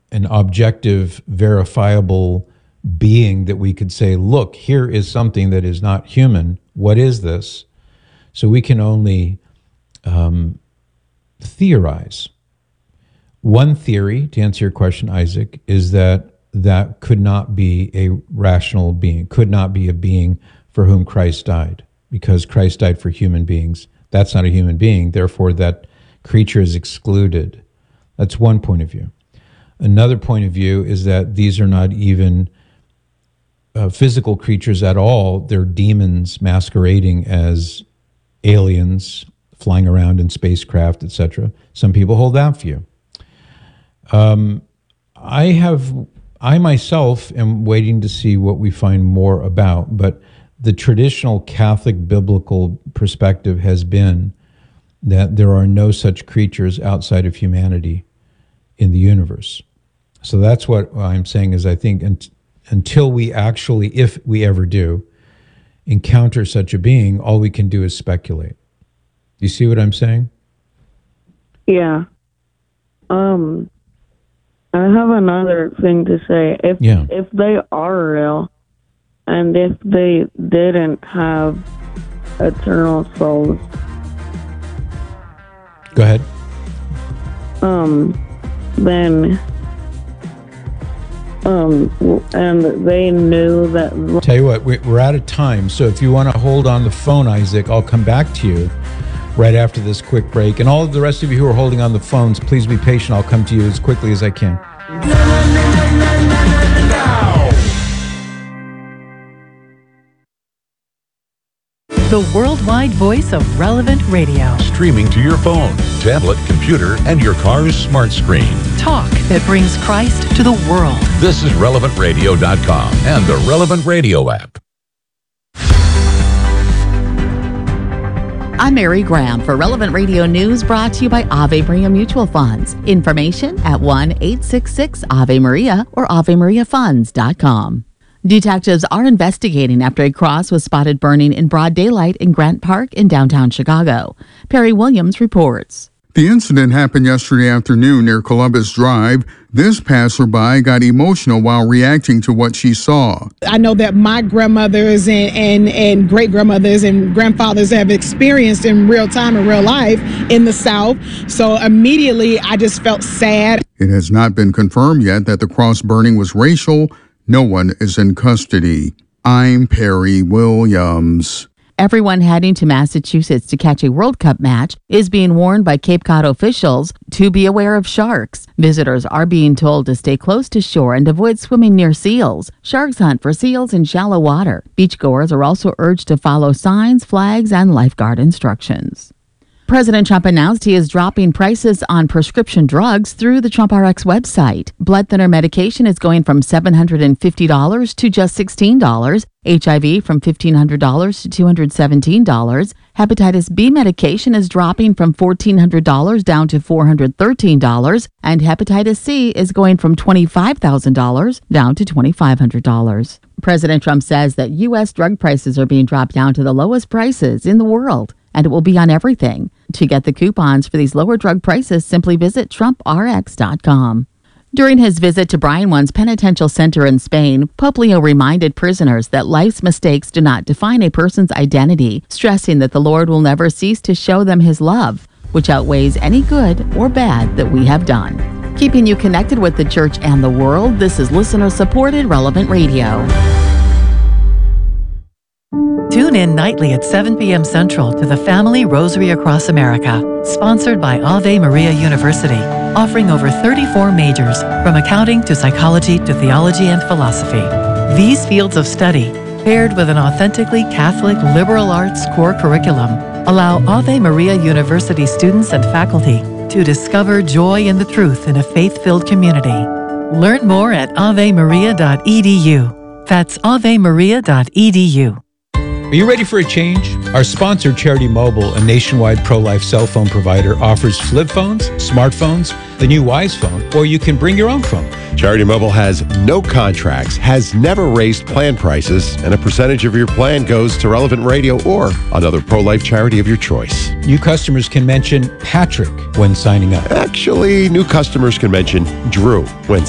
an objective, verifiable being that we could say, look, here is something that is not human. What is this? So we can only theorize. One theory, to answer your question, Isaac, is that could not be a rational being, could not be a being for whom Christ died, because Christ died for human beings. That's not a human being, therefore that creature is excluded. That's one point of view. Another point of view is that these are not even physical creatures at all. They're demons masquerading as aliens, flying around in spacecraft, etc. Some people hold that view. I myself am waiting to see what we find more about, but the traditional Catholic biblical perspective has been that there are no such creatures outside of humanity in the universe. So that's what I'm saying is I think until we actually, if we ever do, encounter such a being, all we can do is speculate. You see what I'm saying? Yeah. I have another thing to say. If they are real, and if they didn't have eternal souls. Go ahead. Then, and they knew that... Tell you what, we're out of time, so if you want to hold on the phone, Isaac, I'll come back to you right after this quick break. And all of the rest of you who are holding on the phones, please be patient. I'll come to you as quickly as I can. The worldwide voice of Relevant Radio. Streaming to your phone, tablet, computer, and your car's smart screen. Talk that brings Christ to the world. This is RelevantRadio.com and the Relevant Radio app. I'm Mary Graham for Relevant Radio News, brought to you by Ave Maria Mutual Funds. Information at 1-866-AVE-MARIA or AveMariaFunds.com. Detectives are investigating after a cross was spotted burning in broad daylight in Grant Park in downtown Chicago. Perry Williams reports. The incident happened yesterday afternoon near Columbus Drive. This passerby got emotional while reacting to what she saw. I know that my grandmothers and great-grandmothers and grandfathers have experienced in real time, in real life, in the South. So immediately I just felt sad. It has not been confirmed yet that the cross burning was racial. No one is in custody. I'm Perry Williams. Everyone heading to Massachusetts to catch a World Cup match is being warned by Cape Cod officials to be aware of sharks. Visitors are being told to stay close to shore and avoid swimming near seals. Sharks hunt for seals in shallow water. Beachgoers are also urged to follow signs, flags, and lifeguard instructions. President Trump announced he is dropping prices on prescription drugs through the TrumpRx website. Blood thinner medication is going from $750 to just $16. HIV from $1,500 to $217. Hepatitis B medication is dropping from $1,400 down to $413. And hepatitis C is going from $25,000 down to $2,500. President Trump says that U.S. drug prices are being dropped down to the lowest prices in the world, and it will be on everything. To get the coupons for these lower drug prices, simply visit TrumpRx.com. During his visit to Brian One's penitential center in Spain, Pope Leo reminded prisoners that life's mistakes do not define a person's identity, stressing that the Lord will never cease to show them his love, which outweighs any good or bad that we have done. Keeping you connected with the church and the world, this is listener-supported Relevant Radio. Tune in nightly at 7 p.m. Central to the Family Rosary Across America, sponsored by Ave Maria University, offering over 34 majors, from accounting to psychology to theology and philosophy. These fields of study, paired with an authentically Catholic liberal arts core curriculum, allow Ave Maria University students and faculty to discover joy in the truth in a faith-filled community. Learn more at avemaria.edu. That's avemaria.edu. Are you ready for a change? Our sponsor, Charity Mobile, a nationwide pro-life cell phone provider, offers flip phones, smartphones, the new Wise phone, or you can bring your own phone. Charity Mobile has no contracts, has never raised plan prices, and a percentage of your plan goes to Relevant Radio or another pro-life charity of your choice. New customers can mention Patrick when signing up. Actually, new customers can mention Drew when